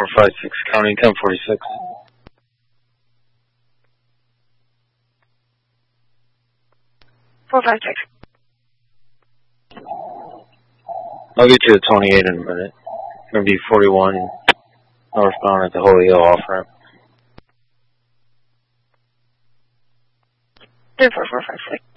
456, counting 1046. I'll get you to 28 in a minute. It's going to be 41 northbound at the Holy Hill off-ramp. 34456.